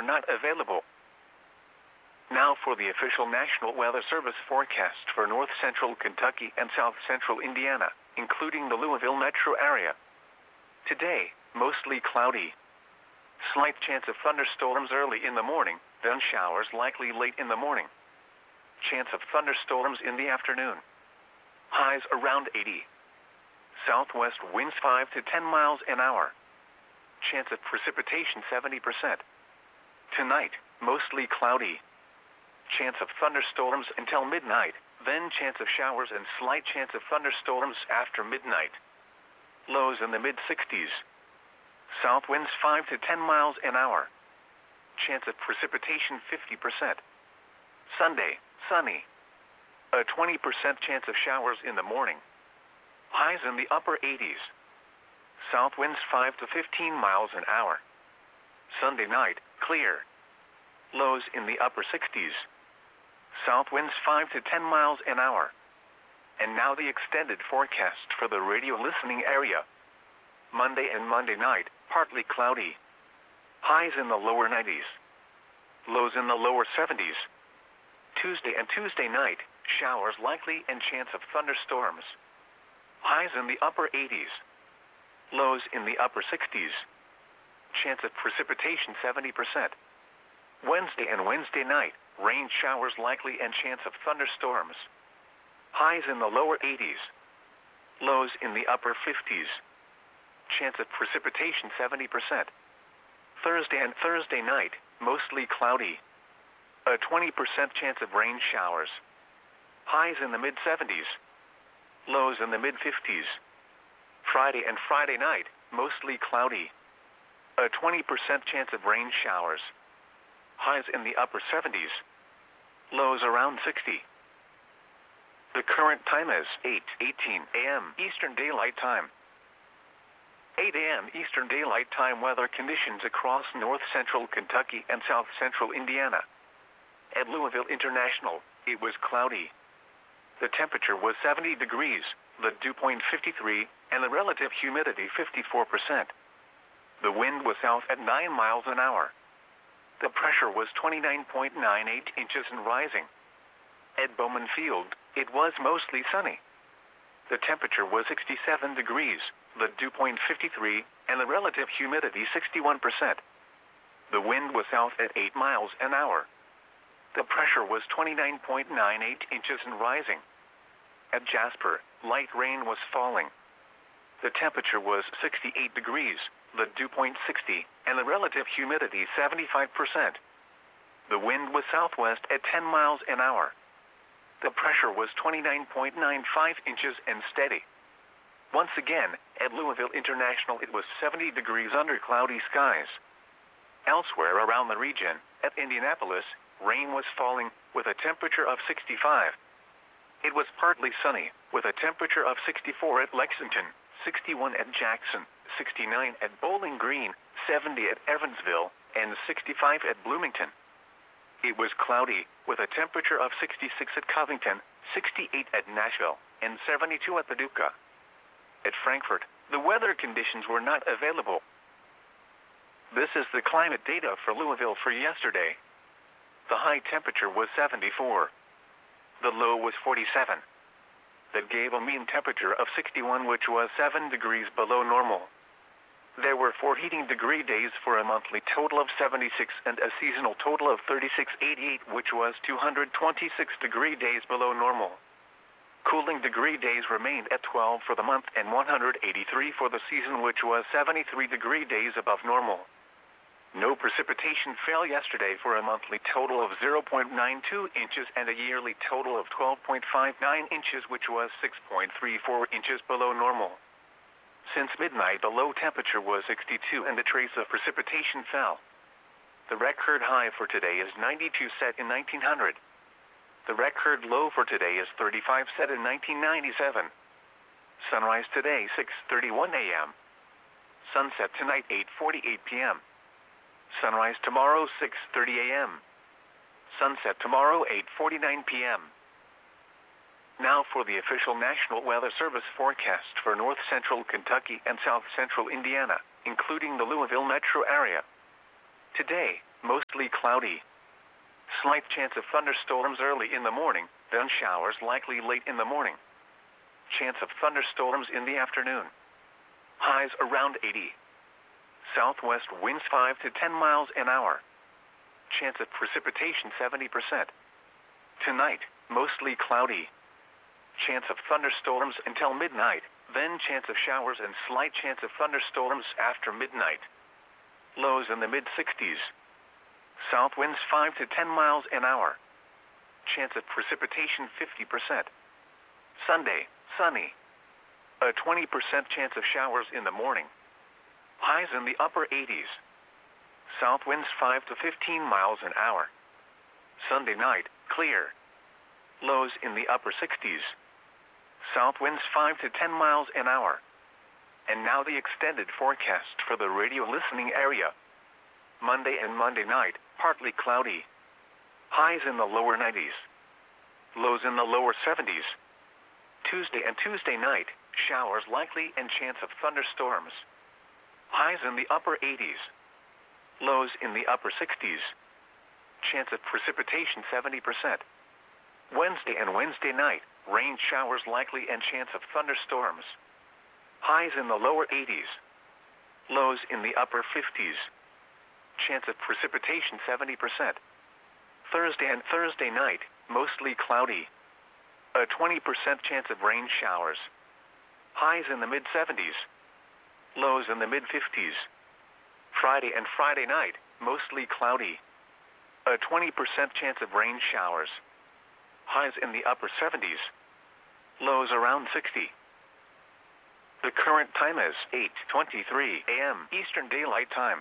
not available. Now for the official National Weather Service forecast for north central Kentucky and south central Indiana, including the Louisville metro area. Today, mostly cloudy. Slight chance of thunderstorms early in the morning, then showers likely late in the morning. Chance of thunderstorms in the afternoon. Highs around 80. Southwest winds 5 to 10 miles an hour. Chance of precipitation 70%. Tonight, mostly cloudy. Chance of thunderstorms until midnight, then chance of showers and slight chance of thunderstorms after midnight. Lows in the mid-60s. South winds 5 to 10 miles an hour. Chance of precipitation 50%. Sunday, sunny. A 20% chance of showers in the morning. Highs in the upper 80s. South winds 5 to 15 miles an hour. Sunday night, clear. Lows in the upper 60s. South winds 5 to 10 miles an hour. And now the extended forecast for the radio listening area. Monday and Monday night, partly cloudy. Highs in the lower 90s. Lows in the lower 70s. Tuesday and Tuesday night, showers likely and chance of thunderstorms. Highs in the upper 80s. Lows in the upper 60s. Chance of precipitation 70%. Wednesday and Wednesday night, rain showers likely and chance of thunderstorms. Highs in the lower 80s. Lows in the upper 50s. Chance of precipitation 70%. Thursday and Thursday night, mostly cloudy. A 20% chance of rain showers. Highs in the mid-70s. Lows in the mid-50s. Friday and Friday night, mostly cloudy. A 20% chance of rain showers. Highs in the upper 70s. Lows around 60. The current time is 8:18 a.m. Eastern Daylight Time. 8 a.m. Eastern Daylight Time weather conditions across north central Kentucky and south central Indiana. At Louisville International, it was cloudy. The temperature was 70 degrees, the dew point 53, and the relative humidity 54%. The wind was south at 9 miles an hour. The pressure was 29.98 inches and rising. At Bowman Field, it was mostly sunny. The temperature was 67 degrees, the dew point 53, and the relative humidity 61%. The wind was south at 8 miles an hour. The pressure was 29.98 inches and rising. At Jasper, light rain was falling. The temperature was 68 degrees, the dew point 60, and the relative humidity 75%. The wind was southwest at 10 miles an hour. The pressure was 29.95 inches and steady. Once again, at Louisville International it was 70 degrees under cloudy skies. Elsewhere around the region, at Indianapolis, rain was falling with a temperature of 65. It was partly sunny, with a temperature of 64 at Lexington, 61 at Jackson, 69 at Bowling Green, 70 at Evansville, and 65 at Bloomington. It was cloudy, with a temperature of 66 at Covington, 68 at Nashville, and 72 at Paducah. At Frankfort, the weather conditions were not available. This is the climate data for Louisville for yesterday. The high temperature was 74. The low was 47. That gave a mean temperature of 61, which was 7 degrees below normal. There were 4 heating degree days for a monthly total of 76 and a seasonal total of 36.88, which was 226 degree days below normal. Cooling degree days remained at 12 for the month and 183 for the season, which was 73 degree days above normal. No precipitation fell yesterday for a monthly total of 0.92 inches and a yearly total of 12.59 inches, which was 6.34 inches below normal. Since midnight, the low temperature was 62 and a trace of precipitation fell. The record high for today is 92, set in 1900. The record low for today is 35, set in 1997. Sunrise today, 6:31 a.m. Sunset tonight, 8:48 p.m. Sunrise tomorrow, 6:30 a.m. Sunset tomorrow, 8:49 p.m. Now for the official National Weather Service forecast for north central Kentucky and south central Indiana, including the Louisville metro area. Today, mostly cloudy. Slight chance of thunderstorms early in the morning, then showers likely late in the morning. Chance of thunderstorms in the afternoon. Highs around 80. Southwest winds 5 to 10 miles an hour. Chance of precipitation 70%. Tonight, mostly cloudy. Chance of thunderstorms until midnight, then chance of showers and slight chance of thunderstorms after midnight. Lows in the mid-60s. South winds 5 to 10 miles an hour. Chance of precipitation 50%. Sunday, sunny. A 20% chance of showers in the morning. Highs in the upper 80s. South winds 5 to 15 miles an hour. Sunday night, clear. Lows in the upper 60s. South winds 5 to 10 miles an hour. And now the extended forecast for the radio listening area. Monday and Monday night, partly cloudy. Highs in the lower 90s. Lows in the lower 70s. Tuesday and Tuesday night, showers likely and chance of thunderstorms. Highs in the upper 80s. Lows in the upper 60s. Chance of precipitation 70%. Wednesday and Wednesday night, rain showers likely and chance of thunderstorms. Highs in the lower 80s. Lows in the upper 50s. Chance of precipitation 70%. Thursday and Thursday night, mostly cloudy. A 20% chance of rain showers. Highs in the mid-70s. Lows in the mid-50s. Friday and Friday night, mostly cloudy. A 20% chance of rain showers. Highs in the upper 70s. Lows around 60. The current time is 8:23 a.m. Eastern Daylight Time.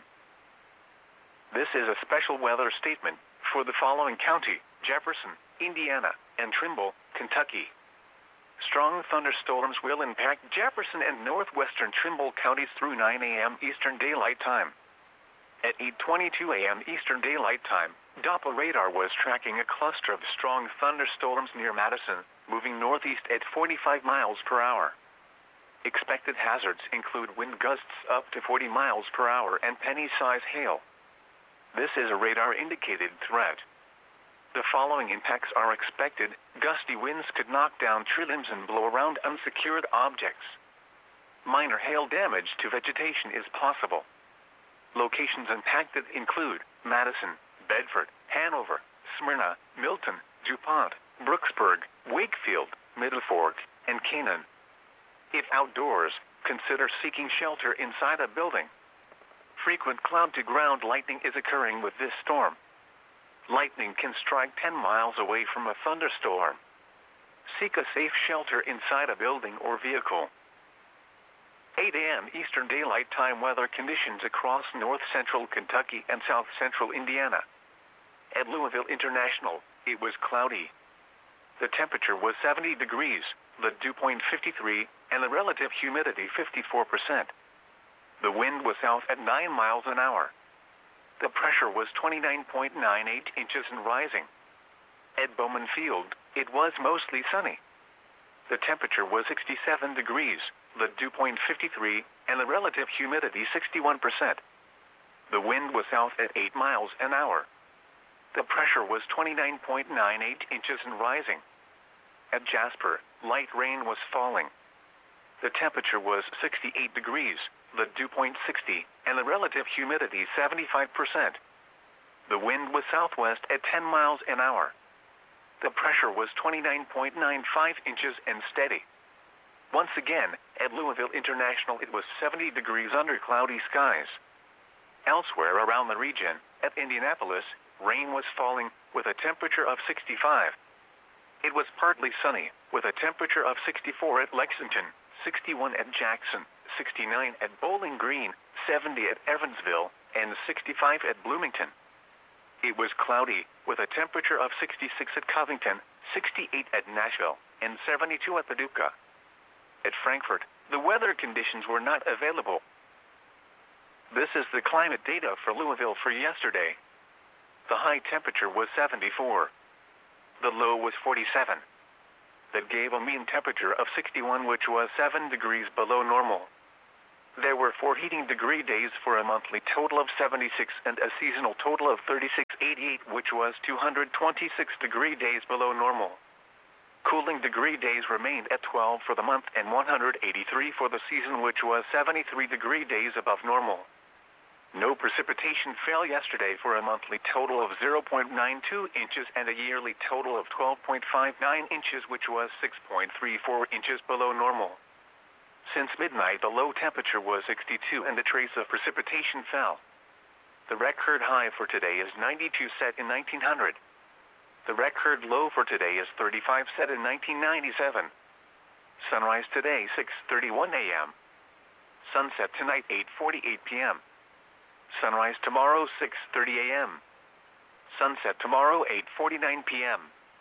This is a special weather statement for the following county: Jefferson, Indiana, and Trimble, Kentucky. Strong thunderstorms will impact Jefferson and northwestern Trimble counties through 9 a.m. Eastern Daylight Time. At 8:22 a.m. Eastern Daylight Time, Doppler radar was tracking a cluster of strong thunderstorms near Madison, moving northeast at 45 miles per hour. Expected hazards include wind gusts up to 40 miles per hour and penny-size hail. This is a radar-indicated threat. The following impacts are expected. Gusty winds could knock down tree limbs and blow around unsecured objects. Minor hail damage to vegetation is possible. Locations impacted include Madison, Bedford, Hanover, Smyrna, Milton, DuPont, Brooksburg, Wakefield, Middle Fork, and Canaan. If outdoors, consider seeking shelter inside a building. Frequent cloud-to-ground lightning is occurring with this storm. Lightning can strike 10 miles away from a thunderstorm. Seek a safe shelter inside a building or vehicle. 8 a.m. Eastern Daylight Time weather conditions across north-central Kentucky and south-central Indiana. At Louisville International, it was cloudy. The temperature was 70 degrees, the dew point 53, and the relative humidity 54%. The wind was south at 9 miles an hour. The pressure was 29.98 inches and rising. At Bowman Field, it was mostly sunny. The temperature was 67 degrees, the dew point 53, and the relative humidity 61%. The wind was south at 8 miles an hour. The pressure was 29.98 inches and rising. At Jasper, light rain was falling. The temperature was 68 degrees, the dew point 60, and the relative humidity 75%. The wind was southwest at 10 miles an hour. The pressure was 29.95 inches and steady. Once again, at Louisville International it was 70 degrees under cloudy skies. Elsewhere around the region, at Indianapolis, rain was falling with a temperature of 65. It was partly sunny, with a temperature of 64 at Lexington, 61 at Jackson, 69 at Bowling Green, 70 at Evansville, and 65 at Bloomington. It was cloudy, with a temperature of 66 at Covington, 68 at Nashville, and 72 at Paducah. At Frankfort, the weather conditions were not available. This is the climate data for Louisville for yesterday. The high temperature was 74. The low was 47. That gave a mean temperature of 61, which was 7 degrees below normal. There were 4 heating degree days for a monthly total of 76 and a seasonal total of 36.88, which was 226 degree days below normal. Cooling degree days remained at 12 for the month and 183 for the season, which was 73 degree days above normal. No precipitation fell yesterday for a monthly total of 0.92 inches and a yearly total of 12.59 inches, which was 6.34 inches below normal. Since midnight, the low temperature was 62 and a trace of precipitation fell. The record high for today is 92, set in 1900. The record low for today is 35, set in 1997. Sunrise today, 6:31 a.m. Sunset tonight, 8:48 p.m. Sunrise tomorrow, 6:30 a.m. Sunset tomorrow, 8:49 p.m.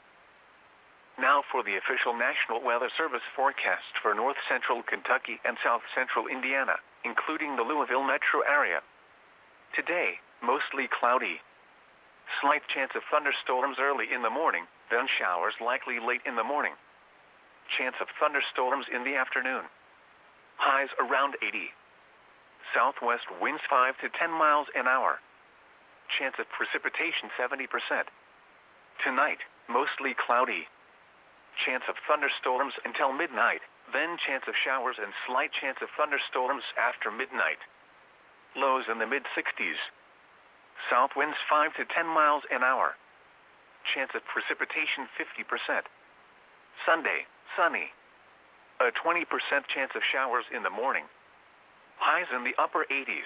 Now for the official National Weather Service forecast for north central Kentucky and south central Indiana, including the Louisville metro area. Today, mostly cloudy. Slight chance of thunderstorms early in the morning, then showers likely late in the morning. Chance of thunderstorms in the afternoon. Highs around 80. Southwest winds 5 to 10 miles an hour. Chance of precipitation 70%. Tonight, mostly cloudy. Chance of thunderstorms until midnight, then chance of showers and slight chance of thunderstorms after midnight. Lows in the mid-60s. South winds 5 to 10 miles an hour. Chance of precipitation 50%. Sunday, sunny. A 20% chance of showers in the morning. Highs in the upper 80s.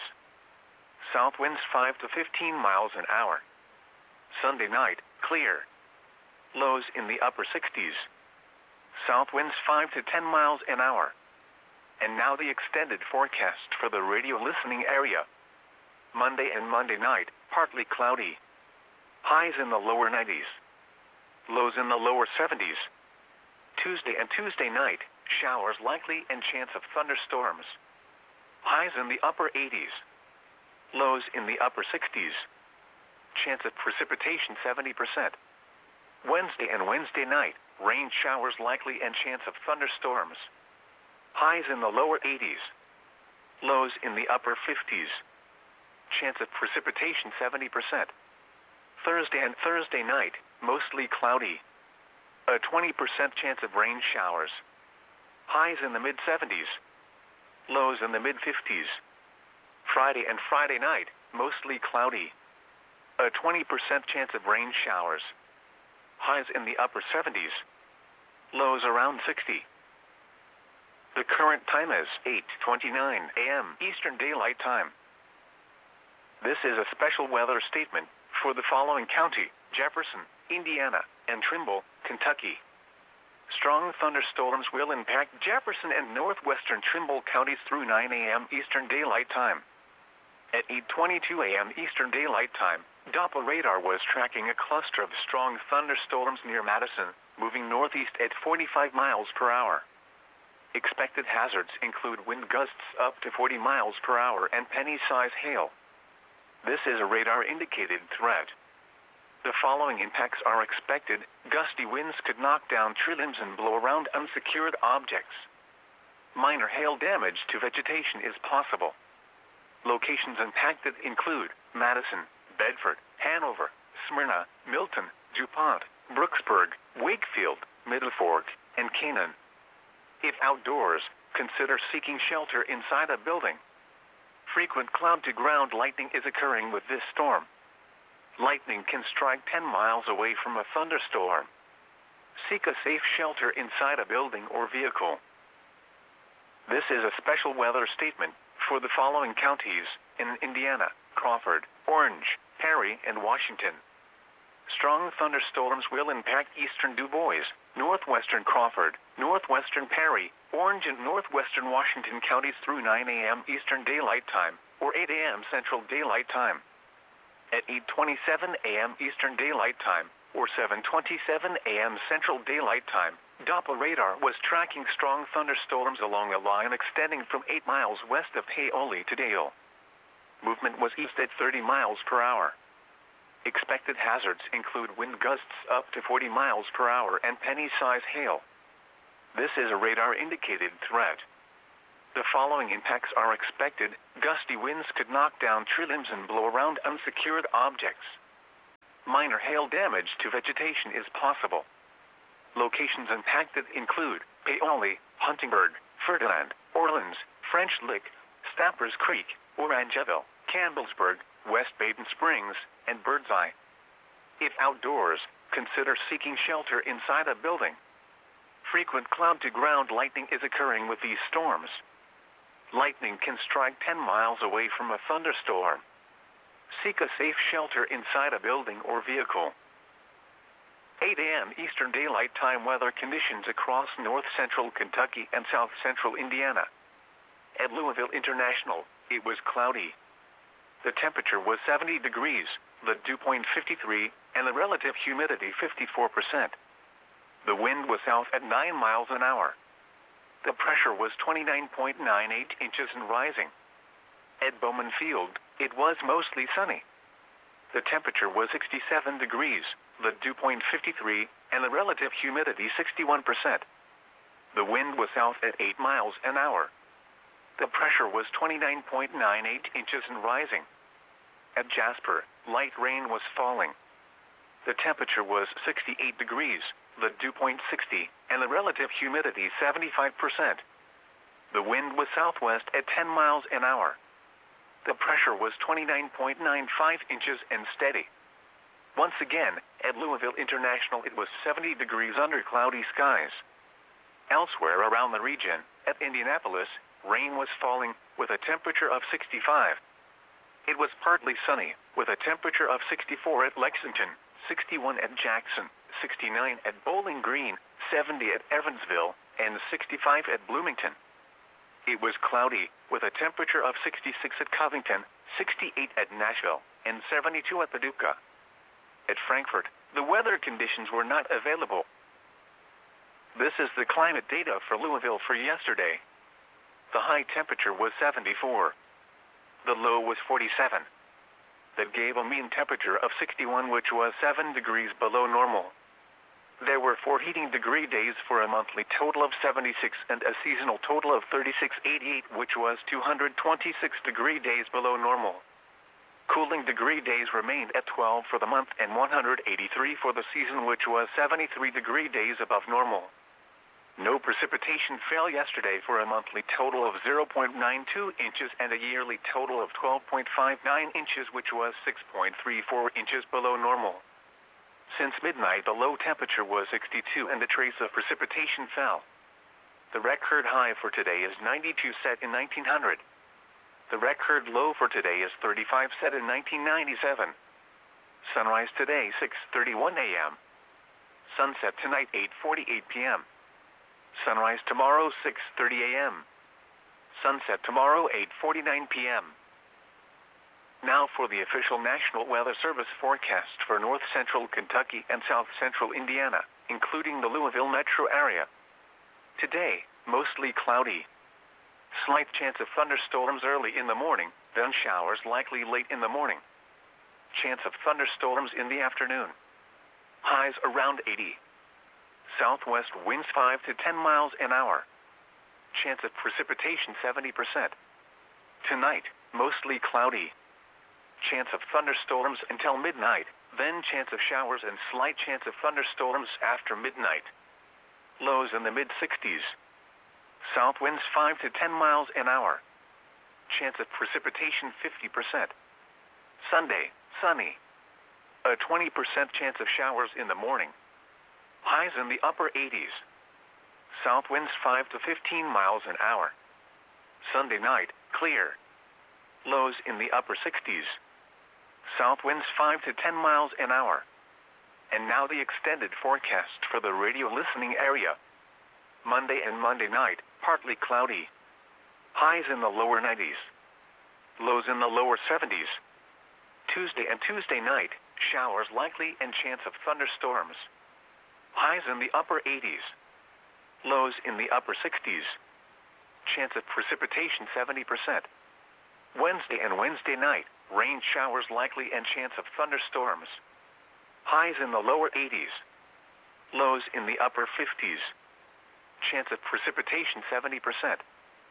South winds 5 to 15 miles an hour. Sunday night, clear. Lows in the upper 60s. South winds 5 to 10 miles an hour. And now the extended forecast for the radio listening area. Monday and Monday night, partly cloudy. Highs in the lower 90s. Lows in the lower 70s. Tuesday and Tuesday night, showers likely and chance of thunderstorms. Highs in the upper 80s. Lows in the upper 60s. Chance of precipitation 70%. Wednesday and Wednesday night, rain showers likely and chance of thunderstorms. Highs in the lower 80s. Lows in the upper 50s. Chance of precipitation 70%. Thursday and Thursday night, mostly cloudy. A 20% chance of rain showers. Highs in the mid-70s. Lows in the mid-50s. Friday and Friday night, mostly cloudy. A 20% chance of rain showers. Highs in the upper 70s. Lows around 60. The current time is 8:29 a.m. Eastern Daylight Time. This is a special weather statement for the following county: Jefferson, Indiana, and Trimble, Kentucky. Strong thunderstorms will impact Jefferson and northwestern Trimble counties through 9 a.m. Eastern Daylight Time. At 8:22 a.m. Eastern Daylight Time, Doppler radar was tracking a cluster of strong thunderstorms near Madison, moving northeast at 45 miles per hour. Expected hazards include wind gusts up to 40 miles per hour and penny-size hail. This is a radar-indicated threat. The following impacts are expected. Gusty winds could knock down tree limbs and blow around unsecured objects. Minor hail damage to vegetation is possible. Locations impacted include Madison, Bedford, Hanover, Smyrna, Milton, DuPont, Brooksburg, Wakefield, Middle Fork, and Canaan. If outdoors, consider seeking shelter inside a building. Frequent cloud-to-ground lightning is occurring with this storm. Lightning can strike 10 miles away from a thunderstorm. Seek a safe shelter inside a building or vehicle. This is a special weather statement for the following counties in Indiana: Crawford, Orange, Perry, and Washington. Strong thunderstorms will impact eastern Du Bois, northwestern Crawford, northwestern Perry, Orange, and northwestern Washington counties through 9 a.m. Eastern Daylight Time, or 8 a.m. Central Daylight Time. At 8:27 a.m. Eastern Daylight Time, or 7:27 a.m. Central Daylight Time, Doppler radar was tracking strong thunderstorms along a line extending from 8 miles west of Paoli to Dale. Movement was east at 30 miles per hour. Expected hazards include wind gusts up to 40 miles per hour and penny-size hail. This is a radar-indicated threat. The following impacts are expected. Gusty winds could knock down tree limbs and blow around unsecured objects. Minor hail damage to vegetation is possible. Locations impacted include Paoli, Huntingburg, Ferdinand, Orleans, French Lick, Stappers Creek, Orangeville, Campbellsburg, West Baden Springs, and Birdseye. If outdoors, consider seeking shelter inside a building. Frequent cloud-to-ground lightning is occurring with these storms. Lightning can strike 10 miles away from a thunderstorm. Seek a safe shelter inside a building or vehicle. 8 a.m. Eastern Daylight Time weather conditions across north-central Kentucky and south-central Indiana. At Louisville International, it was cloudy. The temperature was 70 degrees, the dew point 53, and the relative humidity 54%. The wind was south at 9 miles an hour. The pressure was 29.98 inches and rising. At Bowman Field, it was mostly sunny. The temperature was 67 degrees, the dew point 53, and the relative humidity 61%. The wind was south at 8 miles an hour. The pressure was 29.98 inches and rising. At Jasper, light rain was falling. The temperature was 68 degrees, the dew point 60, and the relative humidity 75%. The wind was southwest at 10 miles an hour. The pressure was 29.95 inches and steady. Once again, at Louisville International it was 70 degrees under cloudy skies. Elsewhere around the region, at Indianapolis, rain was falling with a temperature of 65. It was partly sunny with a temperature of 64 at Lexington, 61 at Jackson, 69 at Bowling Green, 70 at Evansville, and 65 at Bloomington. It was cloudy with a temperature of 66 at Covington, 68 at Nashville, and 72 at Paducah. At Frankfort, the weather conditions were not available. This is the climate data for Louisville for yesterday. The high temperature was 74. The low was 47. That gave a mean temperature of 61, which was 7 degrees below normal. There were 4 heating degree days for a monthly total of 76 and a seasonal total of 3688, which was 226 degree days below normal. Cooling degree days remained at 12 for the month and 183 for the season, which was 73 degree days above normal. No precipitation fell yesterday for a monthly total of 0.92 inches and a yearly total of 12.59 inches, which was 6.34 inches below normal. Since midnight, the low temperature was 62 and a trace of precipitation fell. The record high for today is 92, set in 1900. The record low for today is 35, set in 1997. Sunrise today, 6:31 a.m. Sunset tonight, 8:48 p.m. Sunrise tomorrow, 6:30 a.m. Sunset tomorrow, 8:49 p.m. Now for the official National Weather Service forecast for north-central Kentucky and south-central Indiana, including the Louisville metro area. Today, mostly cloudy. Slight chance of thunderstorms early in the morning, then showers likely late in the morning. Chance of thunderstorms in the afternoon. Highs around 80. Southwest winds 5 to 10 miles an hour. Chance of precipitation 70%. Tonight, mostly cloudy. Chance of thunderstorms until midnight, then chance of showers and slight chance of thunderstorms after midnight. Lows in the mid-60s. South winds 5 to 10 miles an hour. Chance of precipitation 50%. Sunday, sunny. A 20% chance of showers in the morning. Highs in the upper 80s. South winds 5 to 15 miles an hour. Sunday night, clear. Lows in the upper 60s. South winds 5 to 10 miles an hour. And now the extended forecast for the radio listening area. Monday and Monday night, partly cloudy. Highs in the lower 90s. Lows in the lower 70s. Tuesday and Tuesday night, showers likely and chance of thunderstorms. Highs in the upper 80s. Lows in the upper 60s. Chance of precipitation 70%. Wednesday and Wednesday night, rain showers likely and chance of thunderstorms. Highs in the lower 80s. Lows in the upper 50s. Chance of precipitation 70%.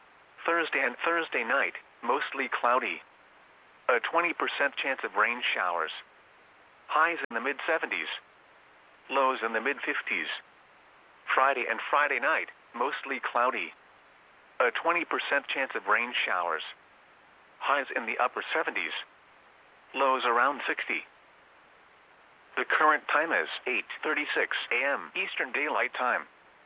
Thursday and Thursday night, mostly cloudy. A 20% chance of rain showers. Highs in the mid-70s. Lows in the mid-50s. Friday and Friday night, mostly cloudy. A 20% chance of rain showers. Highs in the upper 70s. Lows around 60. The current time is 8:36 a.m. Eastern Daylight Time.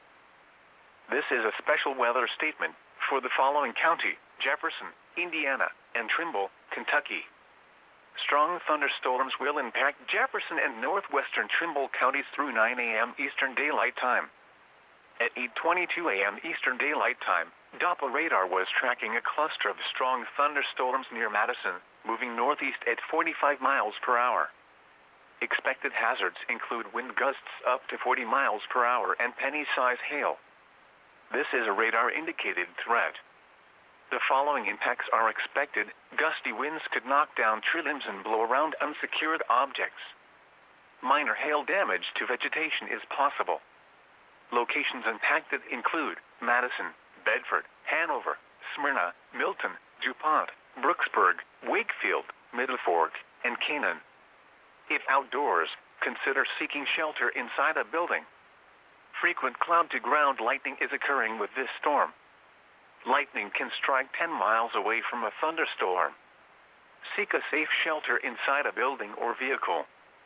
This is a special weather statement for the following county: Jefferson, Indiana, and Trimble, Kentucky. Strong thunderstorms will impact Jefferson and northwestern Trimble counties through 9 a.m. Eastern Daylight Time. At 8:22 a.m. Eastern Daylight Time, Doppler radar was tracking a cluster of strong thunderstorms near Madison, moving northeast at 45 miles per hour. Expected hazards include wind gusts up to 40 miles per hour and penny-size hail. This is a radar-indicated threat. The following impacts are expected. Gusty winds could knock down tree limbs and blow around unsecured objects. Minor hail damage to vegetation is possible. Locations impacted include Madison, Bedford, Hanover, Smyrna, Milton, DuPont, Brooksburg, Wakefield, Middle Fork, and Canaan. If outdoors, consider seeking shelter inside a building. Frequent cloud-to-ground lightning is occurring with this storm. Lightning can strike 10 miles away from a thunderstorm. Seek a safe shelter inside a building or vehicle.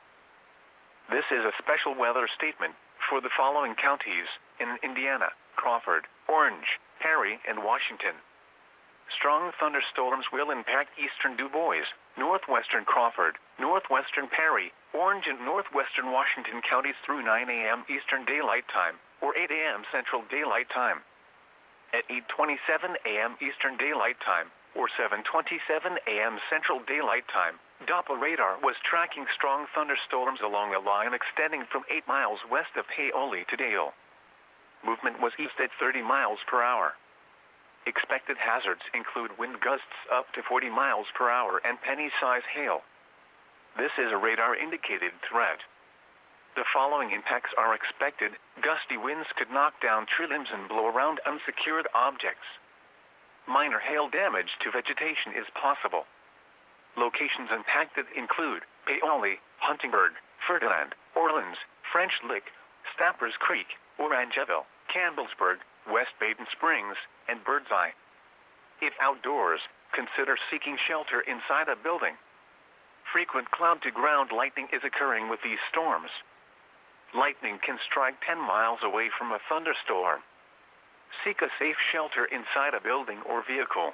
This is a special weather statement for the following counties in Indiana: Crawford, Orange, Perry, and Washington. Strong thunderstorms will impact eastern Du Bois, northwestern Crawford, northwestern Perry, Orange, and northwestern Washington counties through 9 a.m. Eastern Daylight Time, or 8 a.m. Central Daylight Time. At 8:27 a.m. Eastern Daylight Time, or 7:27 a.m. Central Daylight Time, Doppler radar was tracking strong thunderstorms along a line extending from 8 miles west of Paoli to Dale. Movement was east at 30 miles per hour. Expected hazards include wind gusts up to 40 miles per hour and penny-size hail. This is a radar-indicated threat. The following impacts are expected. Gusty winds could knock down tree limbs and blow around unsecured objects. Minor hail damage to vegetation is possible. Locations impacted include Paoli, Huntingburg, Ferdinand, Orleans, French Lick, Stappers Creek, Orangeville, Campbellsburg, West Baden Springs, and Birdseye. If outdoors, consider seeking shelter inside a building. Frequent cloud-to-ground lightning is occurring with these storms. Lightning can strike 10 miles away from a thunderstorm. Seek a safe shelter inside a building or vehicle.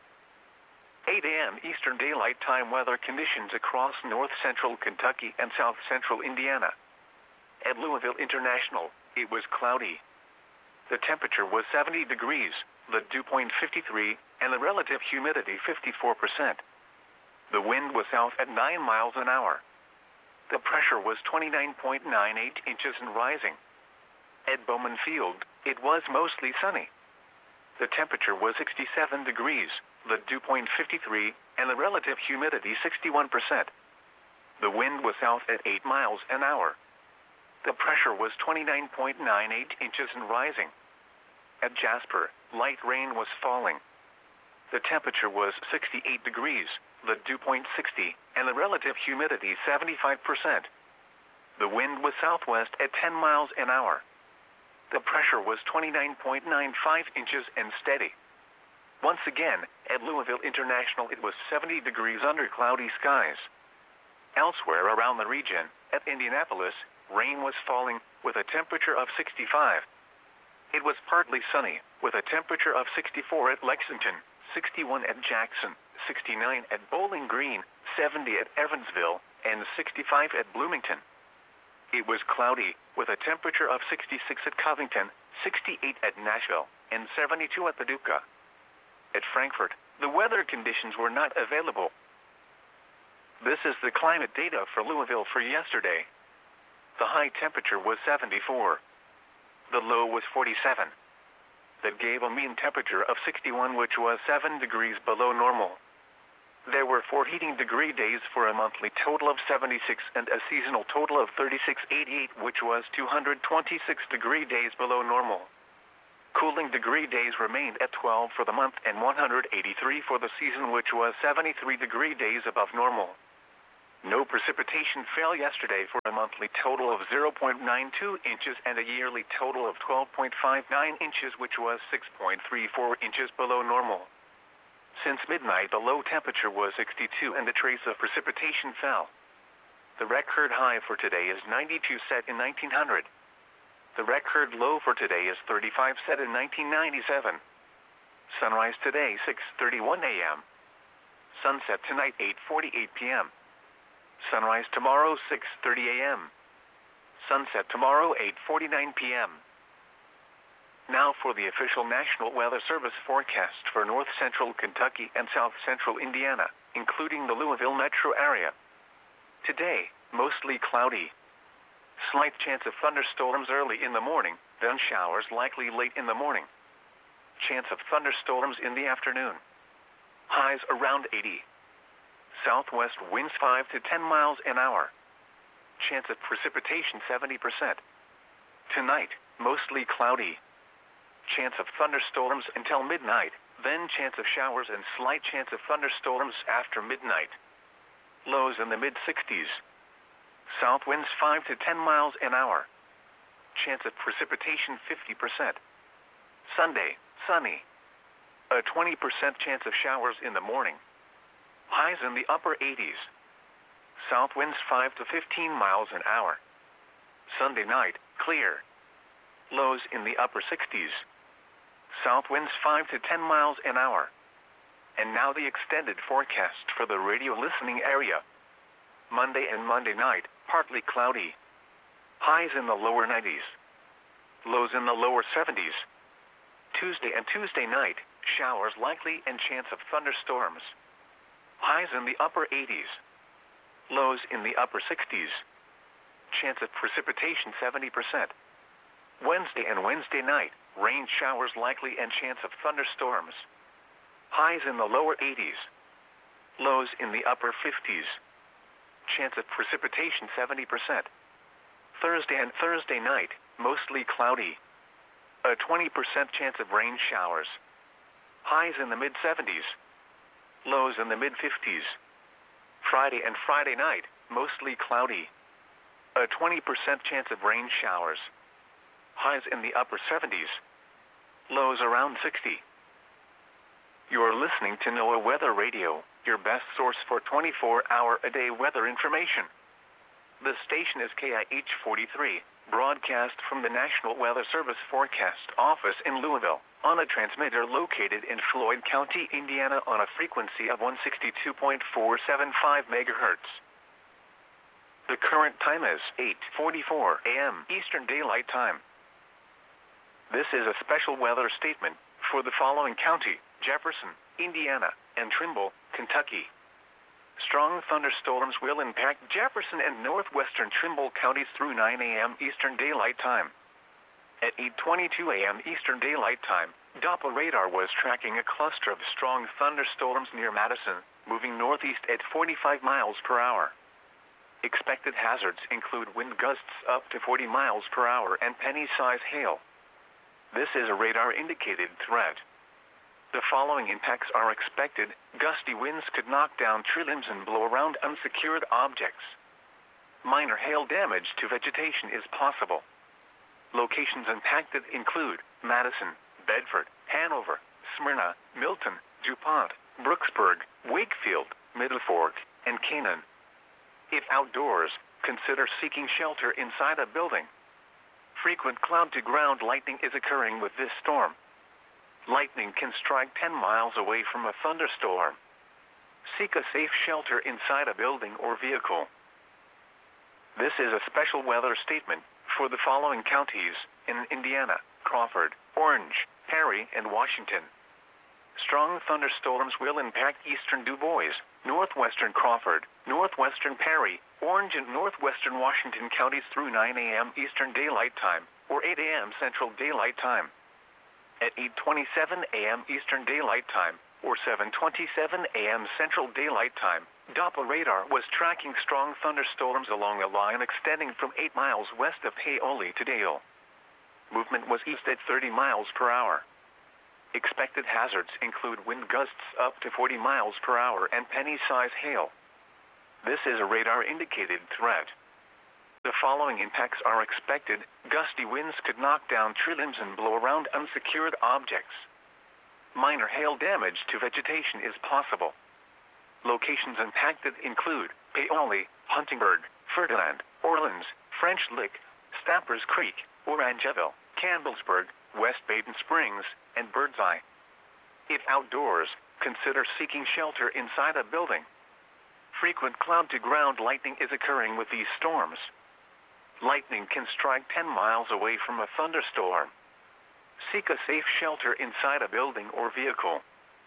8 a.m. Eastern Daylight Time weather conditions across north-central Kentucky and south-central Indiana. At Louisville International, it was cloudy. The temperature was 70 degrees, the dew point 53, and the relative humidity 54%. The wind was south at 9 miles an hour. The pressure was 29.98 inches and rising. At Bowman Field, it was mostly sunny. The temperature was 67 degrees, the dew point 53, and the relative humidity 61%. The wind was south at 8 miles an hour. The pressure was 29.98 inches and rising. At Jasper, light rain was falling. The temperature was 68 degrees, the dew point 60, and the relative humidity 75%. The wind was southwest at 10 miles an hour. The pressure was 29.95 inches and steady. Once again, at Louisville International, it was 70 degrees under cloudy skies. Elsewhere around the region, at Indianapolis, rain was falling with a temperature of 65. It was partly sunny, with a temperature of 64 at Lexington, 61 at Jackson, 69 at Bowling Green, 70 at Evansville, and 65 at Bloomington. It was cloudy, with a temperature of 66 at Covington, 68 at Nashville, and 72 at Paducah. At Frankfort, the weather conditions were not available. This is the climate data for Louisville for yesterday. The high temperature was 74. The low was 47. That gave a mean temperature of 61, which was 7 degrees below normal. There were 4 heating degree days for a monthly total of 76 and a seasonal total of 36.88, which was 226 degree days below normal. Cooling degree days remained at 12 for the month and 183 for the season, which was 73 degree days above normal. No precipitation fell yesterday for a monthly total of 0.92 inches and a yearly total of 12.59 inches, which was 6.34 inches below normal. Since midnight, the low temperature was 62 and a trace of precipitation fell. The record high for today is 92, set in 1900. The record low for today is 35, set in 1997. Sunrise today, 6:31 a.m. Sunset tonight, 8:48 p.m. Sunrise tomorrow, 6:30 a.m. Sunset tomorrow, 8:49 p.m. Now for the official National Weather Service forecast for north central Kentucky and south central Indiana, including the Louisville metro area. Today, mostly cloudy. Slight chance of thunderstorms early in the morning, then showers likely late in the morning. Chance of thunderstorms in the afternoon. Highs around 80. Southwest winds 5 to 10 miles an hour. Chance of precipitation 70%. Tonight, mostly cloudy. Chance of thunderstorms until midnight, then chance of showers and slight chance of thunderstorms after midnight. Lows in the mid-60s. South winds 5 to 10 miles an hour. Chance of precipitation 50%. Sunday, sunny. A 20% chance of showers in the morning. Highs in the upper 80s. South winds 5 to 15 miles an hour. Sunday night, clear. Lows in the upper 60s. South winds 5 to 10 miles an hour. And now the extended forecast for the radio listening area. Monday and Monday night, partly cloudy. Highs in the lower 90s. Lows in the lower 70s. Tuesday and Tuesday night, showers likely and chance of thunderstorms. Highs in the upper 80s. Lows in the upper 60s. Chance of precipitation 70%. Wednesday and Wednesday night, rain showers likely and chance of thunderstorms. Highs in the lower 80s. Lows in the upper 50s. Chance of precipitation 70%. Thursday and Thursday night, mostly cloudy. A 20% chance of rain showers. Highs in the mid-70s. Lows in the mid-50s. Friday and Friday night, mostly cloudy. A 20% chance of rain showers. Highs in the upper 70s. Lows around 60. You are listening to NOAA Weather Radio, your best source for 24-hour-a-day weather information. The station is KIH 43, broadcast from the National Weather Service Forecast Office in Louisville, on a transmitter located in Floyd County, Indiana, on a frequency of 162.475 MHz. The current time is 8:44 a.m. Eastern Daylight Time. This is a special weather statement for the following county: Jefferson, Indiana, and Trimble, Kentucky. Strong thunderstorms will impact Jefferson and northwestern Trimble counties through 9 a.m. Eastern Daylight Time. At 8:22 a.m. Eastern Daylight Time, Doppler radar was tracking a cluster of strong thunderstorms near Madison, moving northeast at 45 miles per hour. Expected hazards include wind gusts up to 40 miles per hour and penny-size hail. This is a radar-indicated threat. The following impacts are expected. Gusty winds could knock down tree limbs and blow around unsecured objects. Minor hail damage to vegetation is possible. Locations impacted include Madison, Bedford, Hanover, Smyrna, Milton, DuPont, Brooksburg, Wakefield, Middle Fork, and Canaan. If outdoors, consider seeking shelter inside a building. Frequent cloud-to-ground lightning is occurring with this storm. Lightning can strike 10 miles away from a thunderstorm. Seek a safe shelter inside a building or vehicle. This is a special weather statement for the following counties in Indiana: Crawford, Orange, Perry, and Washington. Strong thunderstorms will impact eastern Du Bois, northwestern Crawford, northwestern Perry, Orange, and northwestern Washington counties through 9 a.m. Eastern Daylight Time, or 8 a.m. Central Daylight Time. At 8:27 a.m. Eastern Daylight Time, or 7:27 a.m. Central Daylight Time, Doppler radar was tracking strong thunderstorms along a line extending from 8 miles west of Paoli to Dale. Movement was east at 30 miles per hour. Expected hazards include wind gusts up to 40 miles per hour and penny-size hail. This is a radar-indicated threat. The following impacts are expected. Gusty winds could knock down tree limbs and blow around unsecured objects. Minor hail damage to vegetation is possible. Locations impacted include Paoli, Huntingburg, Ferdinand, Orleans, French Lick, Stappers Creek, Orangeville, Campbellsburg, West Baden Springs, and Birdseye. If outdoors, consider seeking shelter inside a building. Frequent cloud-to-ground lightning is occurring with these storms. Lightning can strike 10 miles away from a thunderstorm. Seek a safe shelter inside a building or vehicle.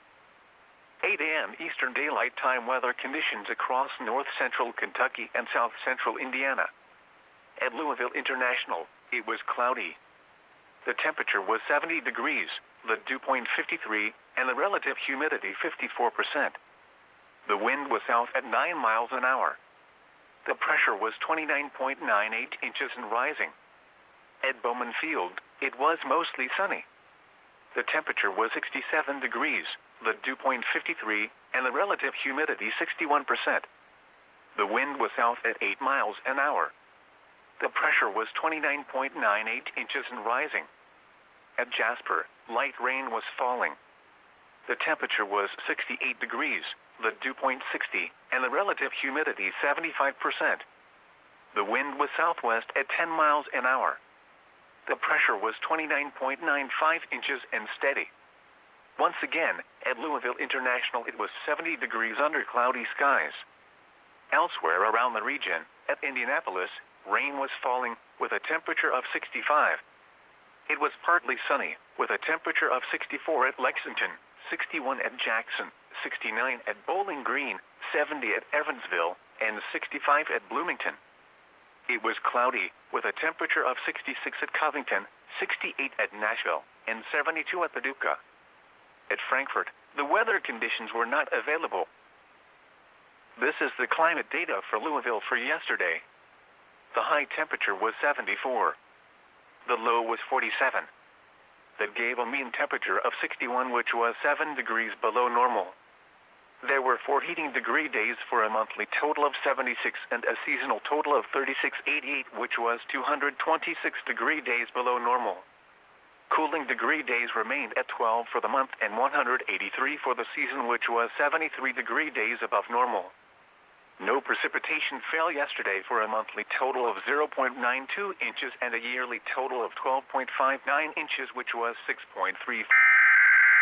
8 a.m. Eastern Daylight Time weather conditions across north-central Kentucky and south-central Indiana. At Louisville International, it was cloudy. The temperature was 70 degrees, the dew point 53, and the relative humidity 54%. The wind was south at 9 miles an hour. The pressure was 29.98 inches and rising. At Bowman Field, it was mostly sunny. The temperature was 67 degrees, the dew point 53, and the relative humidity 61%. The wind was south at 8 miles an hour. The pressure was 29.98 inches and rising. At Jasper, light rain was falling. The temperature was 68 degrees, the dew point 60, and the relative humidity 75%. The wind was southwest at 10 miles an hour. The pressure was 29.95 inches and steady. Once again, at Louisville International it was 70 degrees under cloudy skies. Elsewhere around the region, at Indianapolis, rain was falling with a temperature of 65. It was partly sunny, with a temperature of 64 at Lexington, 61 at Jackson, 69 at Bowling Green, 70 at Evansville, and 65 at Bloomington. It was cloudy, with a temperature of 66 at Covington, 68 at Nashville, and 72 at Paducah. At Frankfort, the weather conditions were not available. This is the climate data for Louisville for yesterday. The high temperature was 74. The low was 47. That gave a mean temperature of 61, which was 7 degrees below normal. There were 4 heating degree days for a monthly total of 76 and a seasonal total of 36.88, which was 226 degree days below normal. Cooling degree days remained at 12 for the month and 183 for the season, which was 73 degree days above normal. No precipitation fell yesterday for a monthly total of 0.92 inches and a yearly total of 12.59 inches, which was 6.3.